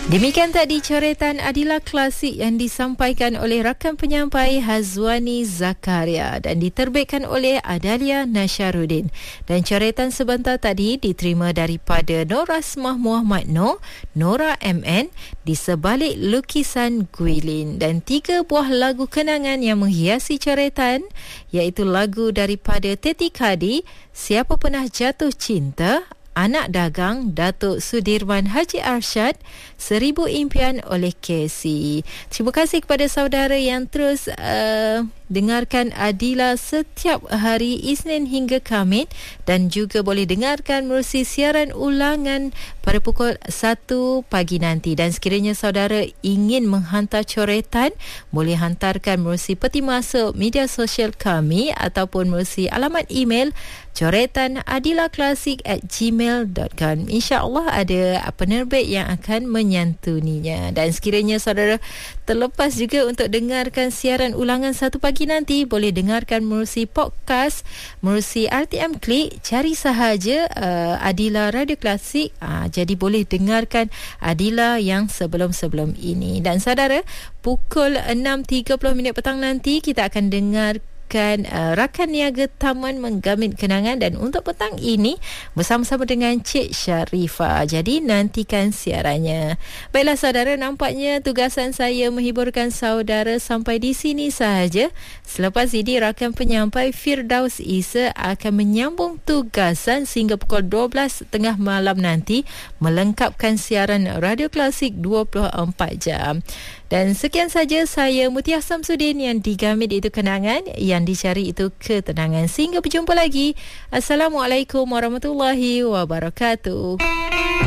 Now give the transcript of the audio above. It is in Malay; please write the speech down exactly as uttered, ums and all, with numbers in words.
Demikian tadi coretan Adila Klasik yang disampaikan oleh rakan penyampai Hazwani Zakaria dan diterbitkan oleh Adalia Nasharuddin. Dan coretan sebentar tadi diterima daripada Norasmah Muhammad Noor, Nora M N di sebalik lukisan Guilin. Dan tiga buah lagu kenangan yang menghiasi coretan iaitu lagu daripada Teti Kadi, Siapa Pernah Jatuh Cinta, Anak Dagang Datuk Sudirman Haji Arsyad, Seribu Impian oleh Casey. Terima kasih kepada saudara yang terus uh, dengarkan Adila setiap hari Isnin hingga Khamis dan juga boleh dengarkan melalui siaran ulangan pada pukul satu pagi nanti. Dan sekiranya saudara ingin menghantar coretan, boleh hantarkan melalui peti masuk media sosial kami ataupun melalui alamat email coretan adilaklasik at gmail dot com. InsyaAllah ada penerbit yang akan menyantuninya. Dan sekiranya saudara terlepas juga untuk dengarkan siaran ulangan satu pagi nanti, boleh dengarkan melalui podcast, melalui R T M Klik, cari sahaja uh, Adila Radio Klasik. Uh, jadi boleh dengarkan Adila yang sebelum-sebelum ini. Dan saudara, pukul enam tiga puluh minit petang nanti kita akan dengar kan uh, rakan niaga Taman Menggamit Kenangan, dan untuk petang ini bersama-sama dengan Cik Sharifah. Jadi nantikan siarannya. Baiklah saudara, nampaknya tugasan saya menghiburkan saudara sampai di sini sahaja. Selepas ini rakan penyampai Firdaus Isa akan menyambung tugasan sehingga pukul dua belas tiga puluh malam nanti, melengkapkan siaran Radio Klasik dua puluh empat jam. Dan sekian saja saya Mutia Samsudin, yang digamit itu kenangan, yang dicari itu ketenangan. Sehingga berjumpa lagi. Assalamualaikum warahmatullahi wabarakatuh.